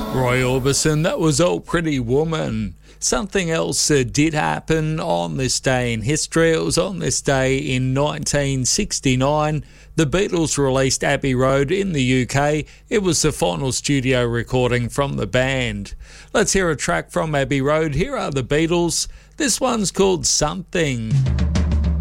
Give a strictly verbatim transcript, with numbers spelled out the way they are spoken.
Roy Orbison, that was Oh Pretty Woman. Something else uh, did happen on this day in history. It was on this day in nineteen sixty-nine. The Beatles released Abbey Road in the U K. It was the final studio recording from the band. Let's hear a track from Abbey Road. Here are the Beatles. This one's called Something.